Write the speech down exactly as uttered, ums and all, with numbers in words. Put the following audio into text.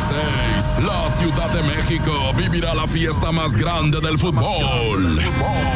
veintiséis, la Ciudad de México vivirá la fiesta más grande del fútbol.